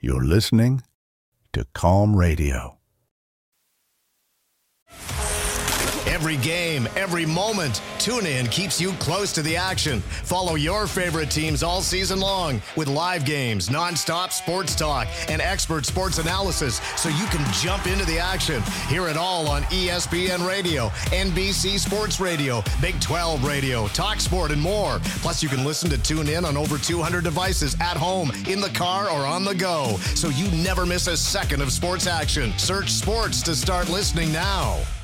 You're listening to Calm Radio. Every game, every moment, TuneIn keeps you close to the action. Follow your favorite teams all season long with live games, nonstop sports talk, and expert sports analysis so you can jump into the action. Hear it all on ESPN Radio, NBC Sports Radio, Big 12 Radio, TalkSport, and more. Plus, you can listen to TuneIn on over 200 devices at home, in the car, or on the go, so you never miss a second of sports action. Search sports to start listening now.